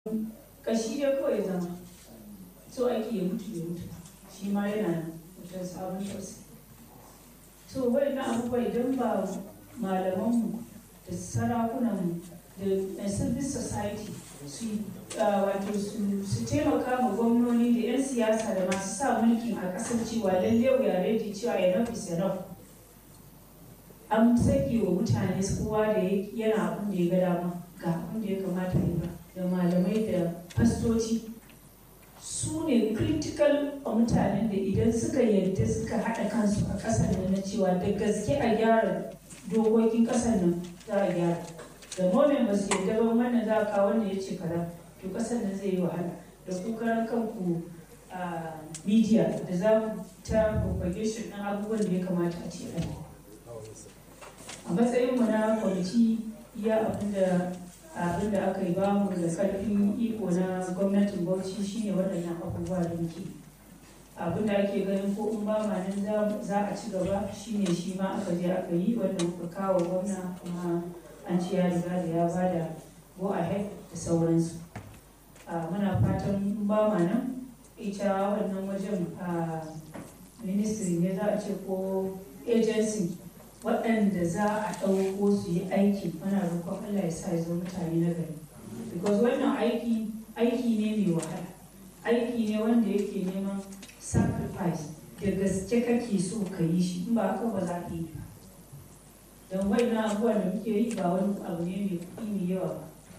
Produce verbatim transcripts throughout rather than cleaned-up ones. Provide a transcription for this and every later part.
kashi dai kawai zama so ake ya mutu ya mutu shi ma yana mutum sabon tausayi. So waɗannan abubuwa idan ba malamanmu da sarakunanmu da civil society su wato su taimaka ma gwamnoni da 'yan siyasa da masu sa mulkin a ƙasar cewa lalle wuya ready cewa enough is enough, an sake wa mutane kowa da yana abin da ya ga dama ga abin da ya kamata ya ba, da malamai da fastoci su ne critical a mutanen da idan suka yarda suka haɗa kansu a ƙasar nan na cewa da gaske a gyara dokokin ƙasar nan za a gyara. Da moment ba su yarda ba wannan za a kawo wanda ya ce kaza to ƙasar nan zai yi wahala. Da kukan kanku a media da za ta propagation ɗin abubuwan da ya kamata a ce a a matsayinmu na kwamiti iya abinda abin da aka yi bamu da karfin iko na gwamnatin Bauchi shine waɗannan abubuwa da muke. Abin da ake ganin ko in ba ma nan za a ci gaba shine shi ma aka je aka yi wanda muka kawo gwamna kuma an ci ya riga da ya bada go ahead da sauransu. Muna fatan in ba ma nan ita wannan wajen a ministry ne za a ce ko agency waɗanda za a ɗauko su yi aiki, muna roƙon Allah ya sa ya zo mutane na gari. Because wannan aiki aiki ne mai wahala, aiki ne wanda yake neman sacrifice, da gaske kake so ka yi shi, in ba haka ba za ka yi ba. Don wannan abubuwan da muke yi ba wani abu ne mai kuɗi mai yawa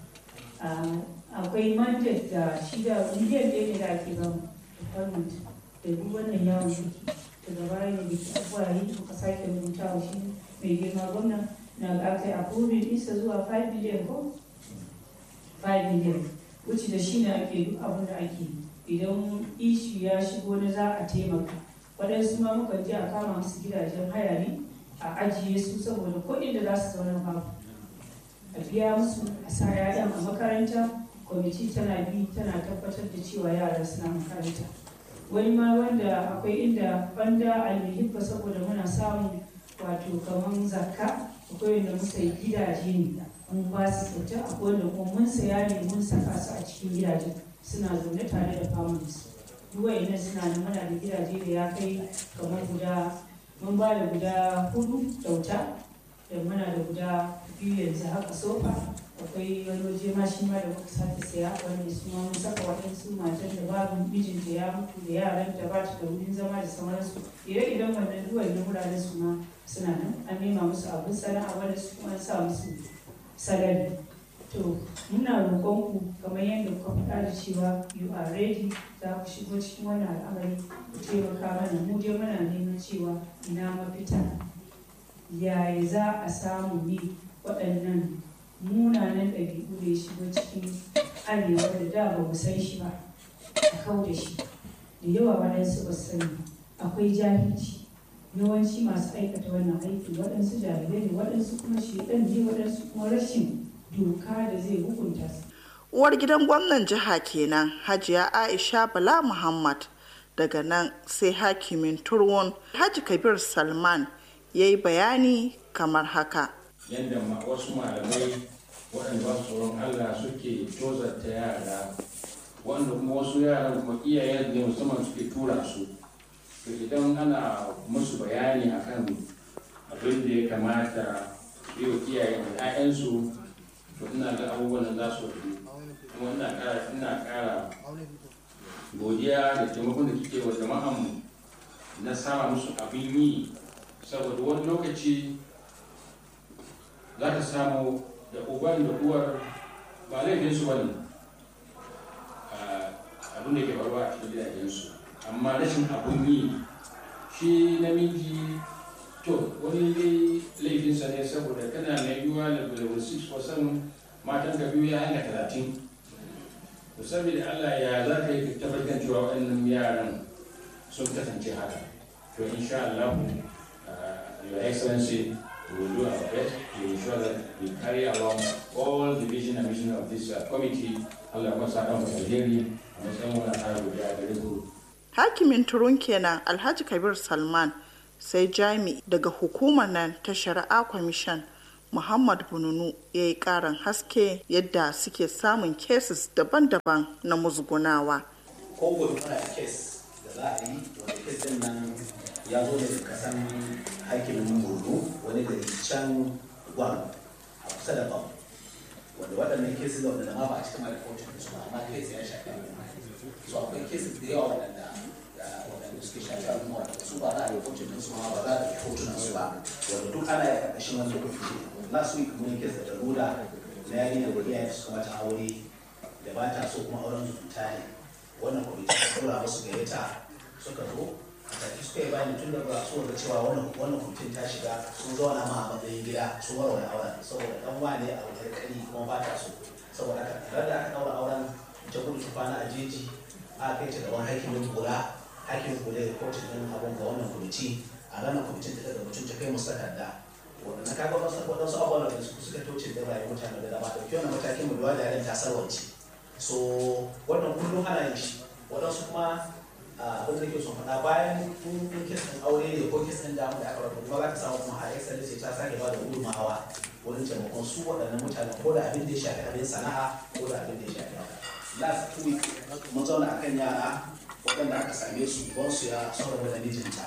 ba. Akwai mandate da shi da miliyan ɗaya ne da ake ba mu department da duk wannan yawon ciki. Daga baya ne da abubuwa yi muka sake rubuta wa shi mai girma gwamna na ga aka yi approving isa zuwa five million ko five million wuce da shi ne ake duk abin da ake idan ishi ya shigo na za a taimaka. Waɗansu ma muka je a kama musu gidajen haya ne a ajiye su saboda kuɗin da za su zauna babu, a biya musu a sa yayan a makaranta. Kwamiti tana bi tana tabbatar da cewa yara suna makaranta. Wani ma wanda akwai inda banda almihibba saboda muna samun wato kaman zakka, akwai wanda muka yi gidaje ne mun ba su kyauta, akwai wanda kuma mun saya ne mun saka su a cikin gidaje suna zaune tare da families. Duk wa'annan suna nan, muna da gidaje da ya kai kamar guda, mun ba da guda hudu kyauta da muna da guda biyu yanzu haka sofa. Akwai wani waje ma shi ma da muka sake saya wanda su ma mun saka waɗansu matan da babu mijinta ya mutu da yaran da ba ta da wurin zama da sauransu. Ire-iren wannan duwai na wuraren su ma suna nan, an nema musu abin sana'a wanda su kuma sa musu salari. To muna roƙon ku kamar yadda kuka faɗa da cewa you are ready, za ku shigo cikin wannan al'amari ku taimaka mana. Mu dai muna neman cewa ina mafita, yaya za a samu ne waɗannan munanan ɗabi'u da ya shigo cikin arewa da da ba mu san shi ba a kau da shi. Da yawa waɗansu ba su sani, akwai jahilci, yawanci masu aikata wannan aiki waɗansu jahilai ne, waɗansu kuma shedan ne, waɗansu kuma rashin doka da zai hukunta su. Uwar gidan gwamnan jiha kenan Hajiya Aisha Bala Muhammad. Daga nan sai hakimin Turwon Haji Kabir Salman ya yi bayani kamar haka. Yadda wasu malamai waɗanda ba su tsoron Allah suke tozarta yara, wanda kuma wasu yaran kuma iyayen ne musamman suke tura su. To idan ana musu bayani akan abin da ya kamata yi wa iyayen da 'ya'yansu, to ina ga abubuwan da za su yi. Kuma ina ƙara ina ƙara godiya da taimakon da kike wa jama'anmu na sama musu abin yi, saboda wani lokaci za ka samu da uban da uwar ba laifinsu ba ne abin da ke faruwa a cikin gidajensu, amma rashin abin yi shi namiji to wani dai laifinsa ne, saboda kana mai yiwuwa da level six percent matan ka biyu ya hanga talatin. To saboda Allah ya za ka yi tabbatar cewa waɗannan yaran sun kasance haka. To insha Allah Your Excellency, we will do our best to ensure that we carry along all the vision and mission of this uh, committee. Allah kuma saka mu alheri a matsayin wannan tsari da gare ku. Hakimin Turun kenan Alhaji Kabir Salman. Sai jami'i daga hukumar nan ta Shari'a Commission Muhammad Bununu ya yi ƙarin haske yadda suke samun cases daban-daban na musgunawa. Ko gobe muna da kes da za a yi wanda kes din nan ya zo daga kasan hakimin Borno wani gari can Gwam a kusa da Bam. Wanda waɗannan kesi da wanda ma ba a cikin malakotun da su ba amma kesi ya shafi al'umma. So akwai kesi da yawa waɗanda waɗanda suke shafi al'umma waɗanda su ba za a yi kotun da su ma ba za a yi hotunan su ba. Wanda duk ana yi ƙarƙashin wanda kuke. Last week mun kesi da Daruda na yarinya da iyayen suka mata aure da ba ta so kuma auren su fita ne. Wannan kwamiti ta tura musu gayyata suka zo a tafi suka yi bayani tun da ba su da cewa wannan wannan kwamitin ta shiga sun zauna ma a matsayin gida sun warware auren saboda dan wane a wutar kari kuma ba ta so saboda haka tare da aka daura auren ta gudu su kwana a jeji a kai ta gaban hakimin kula hakimin kula da kotun din abun ga wannan kwamiti a ranar kwamitin ta daga mutum ta kai musu takarda wanda na kaga wasu wadansu abubuwan da suka toce da rayuwar mutane da dama dauki wannan matakin mu da yaren ta sarwance so wannan kullum ana yin shi waɗansu kuma abin da ke son faɗa bayan kun kisan aure ne ko kisan damu da aka rabu kuma za ka samu kuma har excellence ta sake ba da gudunmawa wurin taimakon su waɗannan mutane ko da abin da ya shafi abin sana'a ko da abin da ya shafi haka last two week mun zauna akan yara waɗanda aka same su ban su ya saurara da mijinta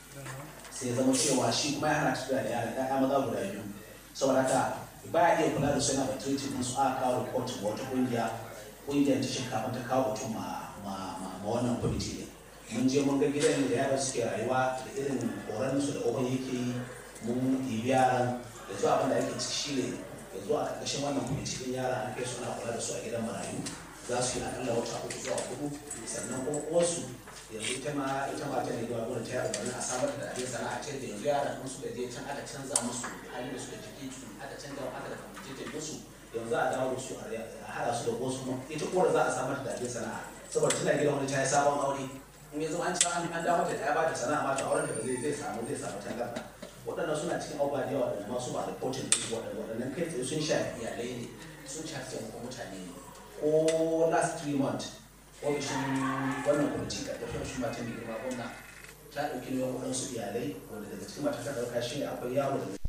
sai zama cewa shi kuma ya hana su da yara ɗaya maza guda biyu saboda haka ba ya iya kula da su yana da treating su aka kawo report ga wata ƙungiya ƙungiyar ta shinkafa ta kawo mutum ma wannan kwamiti ne mun je mun ga gidan da yaran suke rayuwa da irin horon su da oban yake yi mun ɗibi yaran da zuwa abin da ake ciki shi ne da zuwa a ƙarƙashin wannan kwamiti ɗin yaran an kai suna kula da su a gidan marayu za su yi akalla wata uku zuwa hudu sannan ko wasu yanzu ita ma ita ma ta ne zuwa gurin ta yaro bari a samar da abin sana'a ce da yanzu yaran sun suka je can aka canza musu halin da suka jiki su aka canza aka da kwamiti musu yanzu a dawo da su a haɗa su da wasu kuma ita kuwa za a samar da abin sana'a saboda tana gidan wani ta yi sabon aure in yanzu an ci an dawo da ta ba ta sana'a ma ta auren da zai zai samu zai samu tangarda waɗannan suna cikin abubuwa da yawa da masu ba da reporting ɗin waɗanda waɗannan kai tsaye sun shafi iyalai ne sun shafi taimakon mutane ne ko last three months ofishin wannan kwamiti ƙarƙashin shi matan da girma gwamna ta ɗauki nauyin waɗansu iyalai wanda daga cikin matakan ɗauka shi ne akwai yaro da